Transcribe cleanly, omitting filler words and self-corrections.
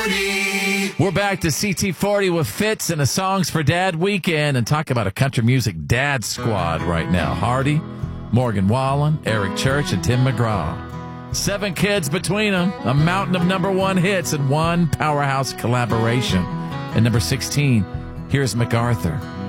We're back to CT40 with Fitz and a Songs for Dad weekend and talk about a country music dad squad right now. Hardy, Morgan Wallen, Eric Church, and Tim McGraw. 7 kids between them, a mountain of number 1 hits and one powerhouse collaboration. At number 16, here's MacArthur.